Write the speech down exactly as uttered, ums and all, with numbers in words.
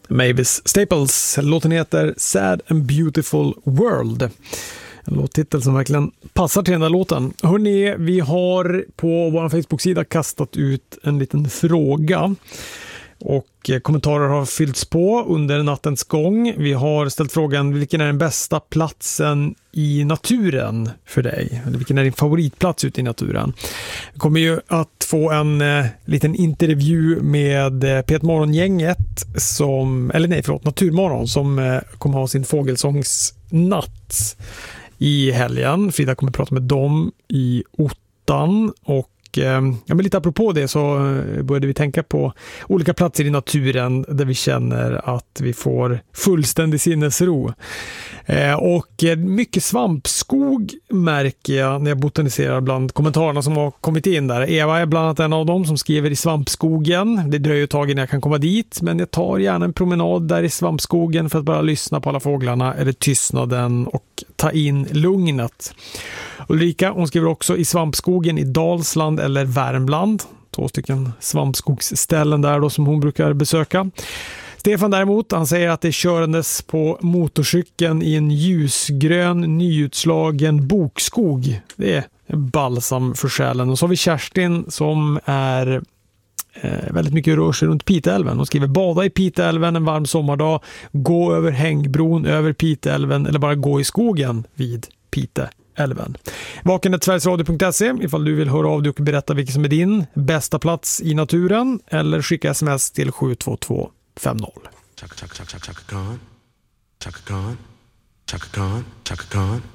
Mavis Staples. Låten heter Sad and Beautiful World. En låttitel som verkligen passar till den här låten. Hörrni, vi har på vår Facebook-sida kastat ut en liten fråga. Och kommentarer har fyllts på under nattens gång. Vi har ställt frågan, vilken är den bästa platsen i naturen för dig? Eller vilken är din favoritplats ute i naturen? Vi kommer ju att få en eh, liten intervju med eh, P ett Morgongänget som, eller nej förlåt, Naturmorgon som eh, kommer ha sin fågelsångsnatt i helgen. Frida kommer prata med dem i Ottan och ja, men lite apropå det så började vi tänka på olika platser i naturen där vi känner att vi får fullständig sinnesro. Eh, och mycket svampskog märker jag när jag botaniserar bland kommentarerna som har kommit in där. Eva är bland annat en av dem som skriver i svampskogen. Det dröjer ett tag innan jag kan komma dit, men jag tar gärna en promenad där i svampskogen för att bara lyssna på alla fåglarna eller tystnaden och ta in lugnet. Ulrika, hon skriver också i svampskogen i Dalsland eller Värmland. Två stycken svampskogsställen där då som hon brukar besöka. Stefan däremot, han säger att det är körandes på motorcykeln i en ljusgrön, nyutslagen bokskog. Det är balsam för själen. Och så har vi Kerstin som är eh, väldigt mycket rör sig runt Piteälven. Hon skriver bada i Piteälven en varm sommardag, gå över hängbron över Piteälven eller bara gå i skogen vid Piteälven. Vakenet sverigesradio punkt se ifall du vill höra av dig och berätta vilken som är din bästa plats i naturen eller skicka sms till sju två två fem noll. Chaka Chaka Chaka Chaka Khan. Chaka Khan. Chaka Khan. Chaka Khan.